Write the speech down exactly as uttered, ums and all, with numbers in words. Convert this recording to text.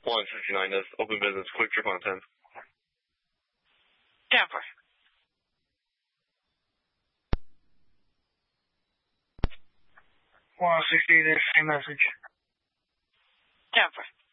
one sixty-nine, that's open business, quick trip on ten. Denver. one sixty, the same message. Denver.